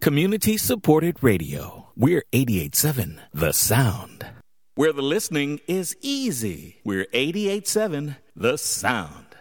Community-supported radio. We're 88.7 The Sound. Where the listening is easy. We're 88.7 The Sound.